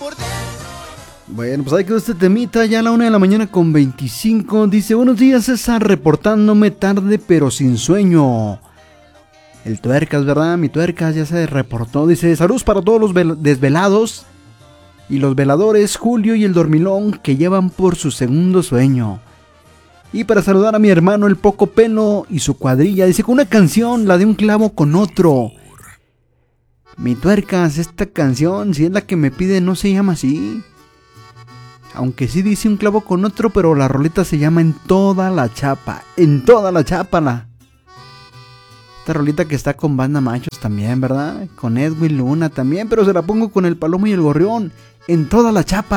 Bueno, pues ahí quedó este temita, ya a la 1:25 a.m. Dice, buenos días César, reportándome tarde pero sin sueño. El Tuercas, ¿verdad? Mi Tuercas ya se reportó. Dice, saludos para todos los desvelados y los veladores, Julio y el dormilón, que llevan por su segundo sueño. Y para saludar a mi hermano el Poco Pelo y su cuadrilla. Dice, con una canción, la de un clavo con otro. Mi Tuercas, esta canción, si es la que me pide, no se llama así. Aunque sí dice un clavo con otro, pero la rolita se llama En Toda la Chapa. En Toda la Chapa. Esta rolita que está con Banda Machos también, ¿verdad? Con Edwin Luna también, pero se la pongo con el Palomo y el Gorrión. En Toda la Chapa.